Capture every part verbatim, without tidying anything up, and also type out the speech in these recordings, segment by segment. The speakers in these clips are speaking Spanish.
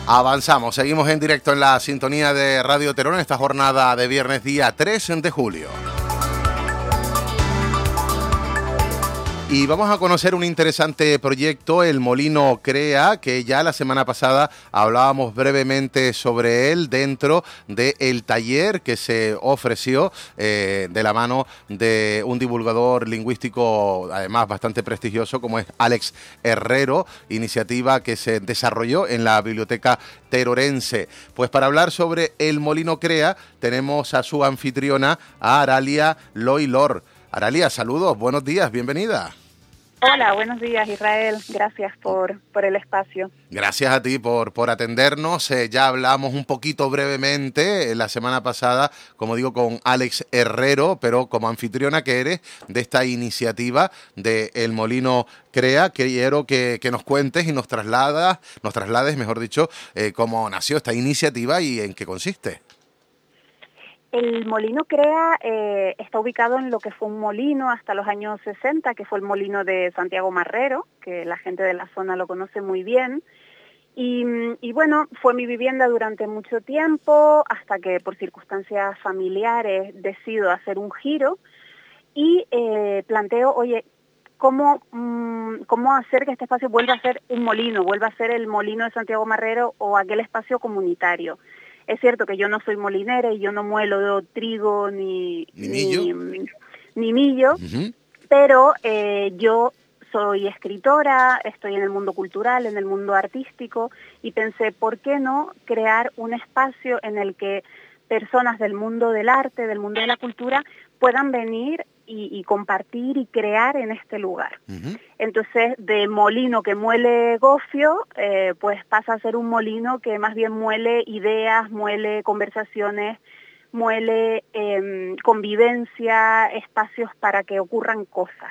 Avanzamos, seguimos en directo en la sintonía de Radio Terón en esta jornada de viernes día tres de julio. Y vamos a conocer un interesante proyecto, el Molino Crea, que ya la semana pasada hablábamos brevemente sobre él dentro del taller que se ofreció eh, de la mano de un divulgador lingüístico, además bastante prestigioso, como es Alex Herrero, iniciativa que se desarrolló en la Biblioteca Terorense. Pues para hablar sobre el Molino Crea tenemos a su anfitriona, a Aralia Loylor. Aralia, saludos, buenos días, bienvenida. Hola, buenos días Israel, gracias por, por el espacio. Gracias a ti por, por atendernos, eh, ya hablamos un poquito brevemente eh, la semana pasada, como digo, con Alex Herrero, pero como anfitriona que eres de esta iniciativa de El Molino Crea, quiero que, que nos cuentes y nos trasladas, nos traslades, mejor dicho, eh, cómo nació esta iniciativa y en qué consiste. El Molino Crea eh, está ubicado en lo que fue un molino hasta los años sesenta, que fue el molino de Santiago Marrero, que la gente de la zona lo conoce muy bien. Y, y bueno, fue mi vivienda durante mucho tiempo, hasta que por circunstancias familiares decido hacer un giro y eh, planteo, oye, ¿cómo, mmm, ¿cómo hacer que este espacio vuelva a ser un molino, vuelva a ser el molino de Santiago Marrero o aquel espacio comunitario? Es cierto que yo no soy molinera y yo no muelo trigo ni, ni millo, ni, ni millo uh-huh. pero eh, yo soy escritora, estoy en el mundo cultural, en el mundo artístico, y pensé, ¿por qué no crear un espacio en el que personas del mundo del arte, del mundo de la cultura, puedan venir y, y compartir y crear en este lugar? Uh-huh. Entonces, de molino que muele gofio, eh, pues pasa a ser un molino que más bien muele ideas, muele conversaciones, muele eh, convivencia, espacios para que ocurran cosas.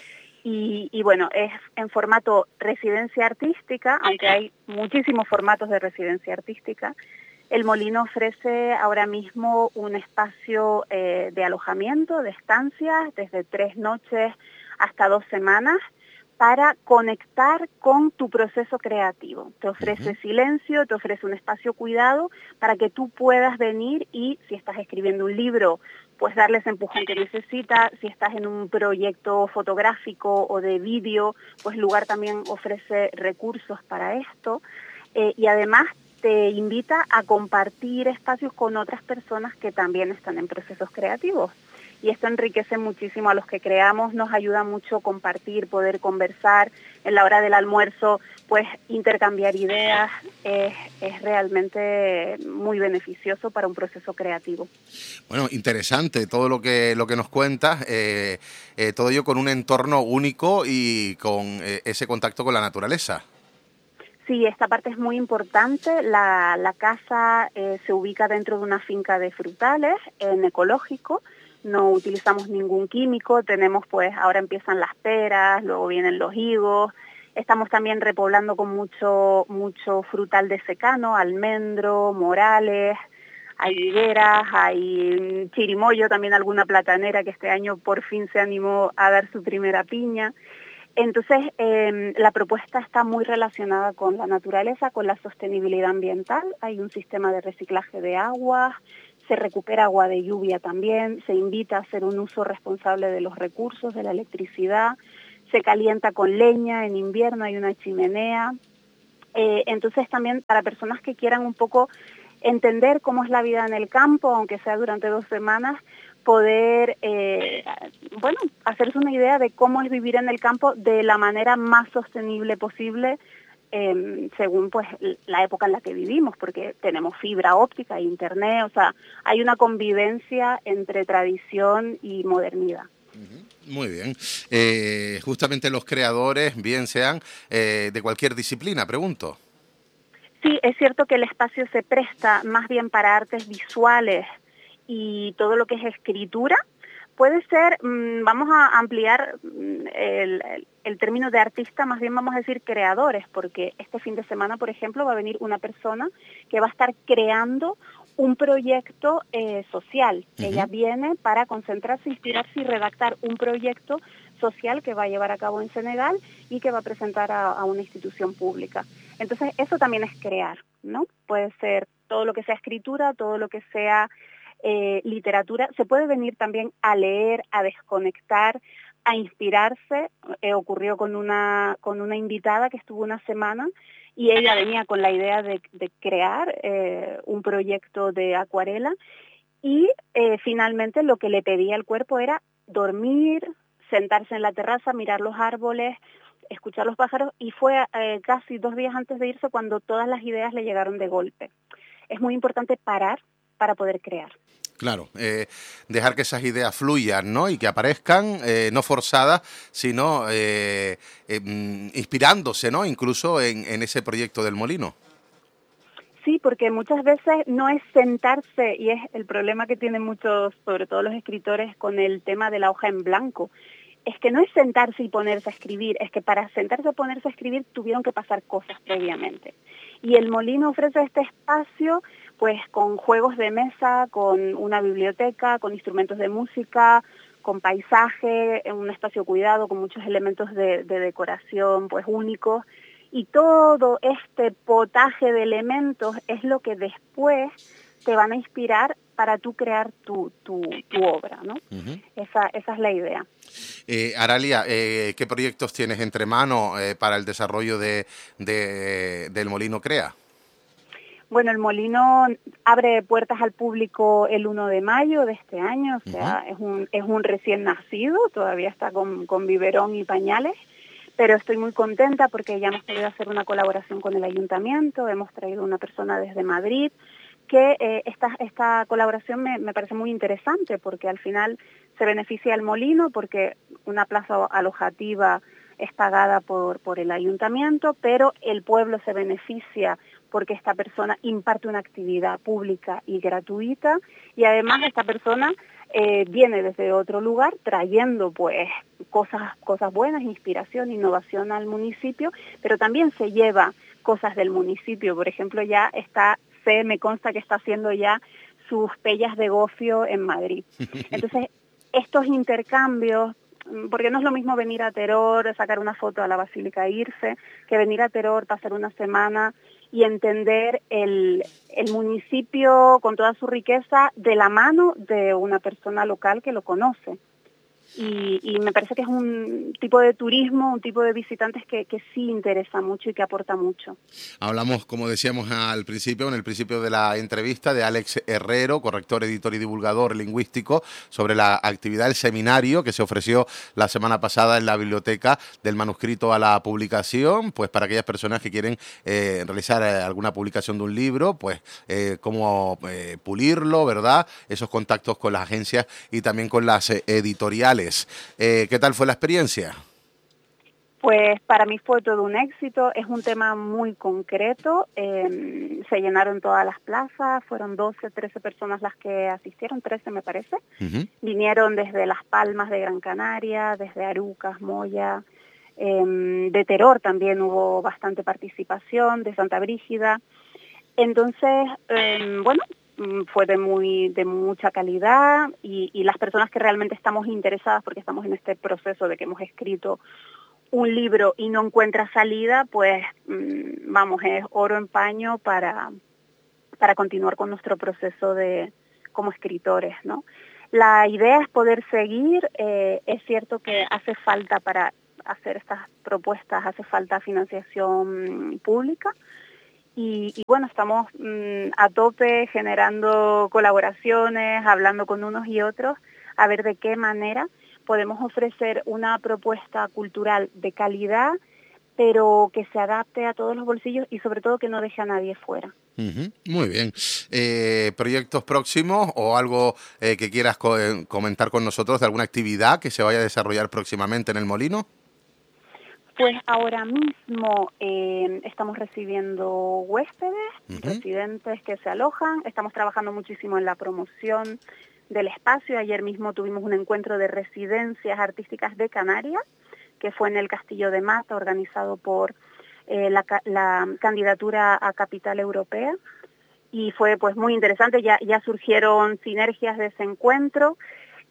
Y, y bueno, es en formato residencia artística, aunque hay muchísimos formatos de residencia artística. El Molino ofrece ahora mismo un espacio eh, de alojamiento, de estancias, desde tres noches hasta dos semanas, para conectar con tu proceso creativo. Te ofrece uh-huh. silencio, te ofrece un espacio cuidado para que tú puedas venir y, si estás escribiendo un libro, pues darle ese empujón que necesita. Si estás en un proyecto fotográfico o de vídeo, pues el lugar también ofrece recursos para esto. Eh, y además te invita a compartir espacios con otras personas que también están en procesos creativos. Y esto enriquece muchísimo a los que creamos, nos ayuda mucho compartir, poder conversar en la hora del almuerzo, pues intercambiar ideas, es, es realmente muy beneficioso para un proceso creativo. Bueno, interesante todo lo que lo que nos cuentas, eh, eh, todo ello con un entorno único y con eh, ese contacto con la naturaleza. Sí, esta parte es muy importante. La, la casa eh, se ubica dentro de una finca de frutales, en ecológico. No utilizamos ningún químico, tenemos pues, ahora empiezan las peras, luego vienen los higos, estamos también repoblando con mucho, mucho frutal de secano, almendro, morales, hay higueras, hay chirimoyo, también alguna platanera que este año por fin se animó a dar su primera piña. Entonces, eh, la propuesta está muy relacionada con la naturaleza, con la sostenibilidad ambiental, hay un sistema de reciclaje de aguas, se recupera agua de lluvia también, se invita a hacer un uso responsable de los recursos, de la electricidad, se calienta con leña, en invierno hay una chimenea. Eh, entonces también para personas que quieran un poco entender cómo es la vida en el campo, aunque sea durante dos semanas, poder, eh, bueno, hacerse una idea de cómo es vivir en el campo de la manera más sostenible posible, Eh, según pues la época en la que vivimos, porque tenemos fibra óptica, internet, o sea, hay una convivencia entre tradición y modernidad. Muy bien. Eh, justamente los creadores, bien sean eh, de cualquier disciplina, pregunto. Sí, es cierto que el espacio se presta más bien para artes visuales y todo lo que es escritura. Puede ser, mmm, vamos a ampliar mmm, el, el, el término de artista, más bien vamos a decir creadores, porque este fin de semana, por ejemplo, va a venir una persona que va a estar creando un proyecto eh, social. Uh-huh. Ella viene para concentrarse, inspirarse y redactar un proyecto social que va a llevar a cabo en Senegal y que va a presentar a, a una institución pública. Entonces, eso también es crear. ¿no? Puede ser todo lo que sea escritura, todo lo que sea eh, literatura. Se puede venir también a leer, a desconectar, a inspirarse. Eh, ocurrió con una, con una invitada que estuvo una semana y ella venía con la idea de, de crear eh, un proyecto de acuarela y eh, finalmente lo que le pedía el cuerpo era dormir, sentarse en la terraza, mirar los árboles, escuchar los pájaros, y fue eh, casi dos días antes de irse cuando todas las ideas le llegaron de golpe. Es muy importante parar para poder crear. Claro, eh, dejar que esas ideas fluyan, ¿no? Y que aparezcan, eh, no forzadas, sino eh, eh, inspirándose, ¿no? Incluso en, en ese proyecto del molino. Sí, porque muchas veces no es sentarse, y es el problema que tienen muchos, sobre todo los escritores, con el tema de la hoja en blanco. Es que no es sentarse y ponerse a escribir, es que para sentarse o ponerse a escribir tuvieron que pasar cosas previamente. Y el molino ofrece este espacio pues con juegos de mesa, con una biblioteca, con instrumentos de música, con paisaje, en un espacio cuidado, con muchos elementos de, de decoración pues únicos. Y todo este potaje de elementos es lo que después te van a inspirar para tú crear tu, tu, tu obra, ¿no? Uh-huh. Esa, esa es la idea. Eh, Aralia, eh, ¿qué proyectos tienes entre manos eh, para el desarrollo de, de, del Molino Crea? Bueno, el Molino abre puertas al público el primero de mayo de este año, o sea, uh-huh. es un es un recién nacido, todavía está con, con biberón y pañales, pero estoy muy contenta porque ya hemos podido hacer una colaboración con el ayuntamiento, hemos traído una persona desde Madrid, que eh, esta, esta colaboración me, me parece muy interesante porque al final se beneficia al molino porque una plaza alojativa es pagada por, por el ayuntamiento, pero el pueblo se beneficia porque esta persona imparte una actividad pública y gratuita y además esta persona eh, viene desde otro lugar trayendo pues cosas, cosas buenas, inspiración, innovación al municipio, pero también se lleva cosas del municipio. Por ejemplo, ya está, se me consta que está haciendo ya sus pellas de gofio en Madrid. Entonces, estos intercambios, porque no es lo mismo venir a Teror, sacar una foto a la Basílica e irse, que venir a Teror, pasar una semana y entender el, el municipio con toda su riqueza de la mano de una persona local que lo conoce. Y, y me parece que es un tipo de turismo, un tipo de visitantes que, que sí interesa mucho y que aporta mucho. Hablamos, como decíamos al principio, en el principio de la entrevista, de Alex Herrero, corrector, editor y divulgador lingüístico, sobre la actividad del seminario que se ofreció la semana pasada en la biblioteca del manuscrito a la publicación, pues para aquellas personas que quieren eh, realizar eh, alguna publicación de un libro, pues eh, cómo eh, pulirlo, ¿verdad? Esos contactos con las agencias y también con las eh, editoriales. Eh, ¿Qué tal fue la experiencia? Pues para mí fue todo un éxito, es un tema muy concreto, eh, se llenaron todas las plazas, fueron doce, trece personas las que asistieron, trece me parece, uh-huh. Vinieron desde Las Palmas de Gran Canaria, desde Arucas, Moya, eh, de Teror también hubo bastante participación, de Santa Brígida, entonces, eh, bueno, fue de muy de mucha calidad y, y las personas que realmente estamos interesadas porque estamos en este proceso de que hemos escrito un libro y no encuentra salida, pues vamos, es oro en paño para, para continuar con nuestro proceso de como escritores, ¿no? La idea es poder seguir, eh, es cierto que hace falta para hacer estas propuestas, hace falta financiación pública, Y, y bueno, estamos mmm, a tope generando colaboraciones, hablando con unos y otros, a ver de qué manera podemos ofrecer una propuesta cultural de calidad, pero que se adapte a todos los bolsillos y sobre todo que no deje a nadie fuera. Uh-huh. Muy bien. Eh, ¿Proyectos próximos o algo eh, que quieras co- comentar con nosotros de alguna actividad que se vaya a desarrollar próximamente en el Molino? Pues ahora mismo eh, estamos recibiendo huéspedes, uh-huh. residentes que se alojan, estamos trabajando muchísimo en la promoción del espacio. Ayer mismo tuvimos un encuentro de residencias artísticas de Canarias, que fue en el Castillo de Mata, organizado por eh, la, la candidatura a Capital Europea, y fue pues muy interesante, ya, ya surgieron sinergias de ese encuentro.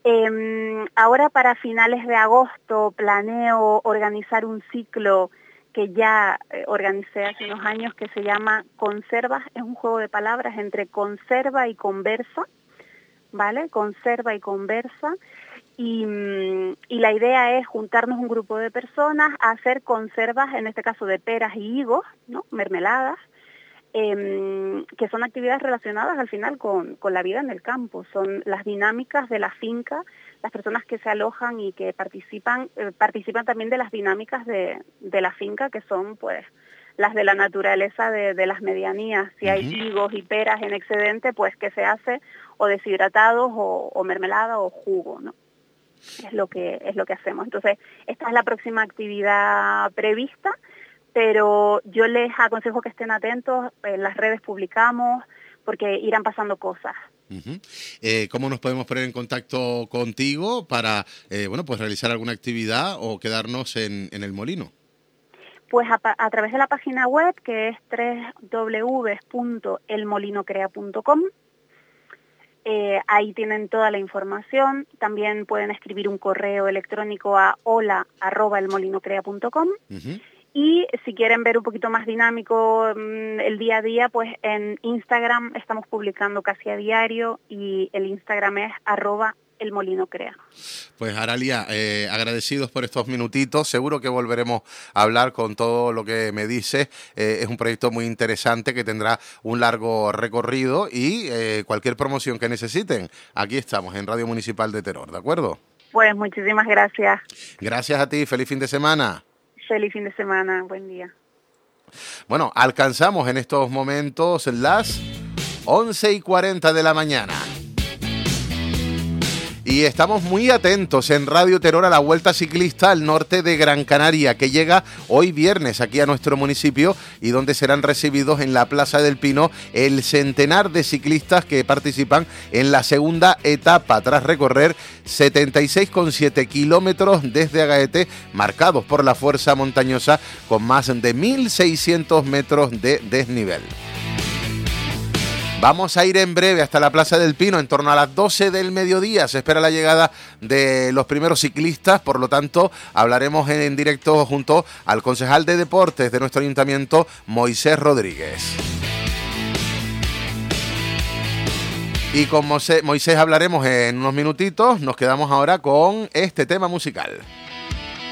Eh, ahora para finales de agosto planeo organizar un ciclo que ya eh, organicé hace unos años, que se llama Conservas. Es un juego de palabras entre conserva y conversa, ¿vale? Conserva y conversa. Y, y la idea es juntarnos un grupo de personas a hacer conservas, en este caso de peras y higos, ¿no? Mermeladas, eh, que son actividades relacionadas al final con, con la vida en el campo. Son las dinámicas de la finca, las personas que se alojan y que participan, eh, participan también de las dinámicas de, de la finca, que son pues las de la naturaleza de, de las medianías. Si hay higos y peras en excedente, pues ¿qué se hace? O deshidratados o, o mermelada o jugo, ¿no? Es lo que es lo que hacemos. Entonces, esta es la próxima actividad prevista, pero yo les aconsejo que estén atentos, en las redes publicamos, porque irán pasando cosas. Uh-huh. Eh, ¿Cómo nos podemos poner en contacto contigo para eh, bueno, pues realizar alguna actividad o quedarnos en, en el molino? Pues a, a través de la página web, que es doble u doble u doble u punto el molino crea punto com. Eh, ahí tienen toda la información. También pueden escribir un correo electrónico a hola arroba el molino crea punto com. Uh-huh. Y si quieren ver un poquito más dinámico mmm, el día a día, pues en Instagram estamos publicando casi a diario y el Instagram es arroba el molino crea. Pues Aralia, eh, agradecidos por estos minutitos. Seguro que volveremos a hablar con todo lo que me dices. Eh, es un proyecto muy interesante que tendrá un largo recorrido y eh, cualquier promoción que necesiten, aquí estamos en Radio Municipal de Teror, ¿de acuerdo? Pues muchísimas gracias. Gracias a ti, feliz fin de semana. Feliz fin de semana, buen día. Bueno, alcanzamos en estos momentos las once y cuarenta de la mañana. Y estamos muy atentos en Radio Teror a la Vuelta Ciclista al norte de Gran Canaria, que llega hoy viernes aquí a nuestro municipio y donde serán recibidos en la Plaza del Pino el centenar de ciclistas que participan en la segunda etapa, tras recorrer setenta y seis coma siete kilómetros desde Agaete, marcados por la fuerza montañosa con más de mil seiscientos metros de desnivel. Vamos a ir en breve hasta la Plaza del Pino, en torno a las doce del mediodía. Se espera la llegada de los primeros ciclistas, por lo tanto, hablaremos en directo junto al concejal de deportes de nuestro ayuntamiento, Moisés Rodríguez. Y con Moisés hablaremos en unos minutitos. Nos quedamos ahora con este tema musical.